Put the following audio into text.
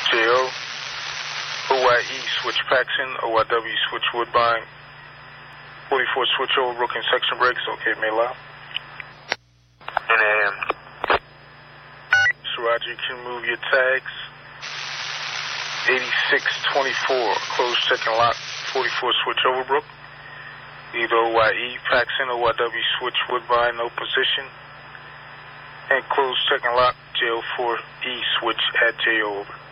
JO. OYE switch Paxson, OYW switch Woodbine. 44 switch over, Brooklyn section breaks. Okay, may allow. 10 a.m. So Roger, you can move your tags. 8624, close second lock. 44 switch Overbrook. Either OYE, Paxson, OYW switch Woodbine, no position. And close second lock, JO4E switch at JO over.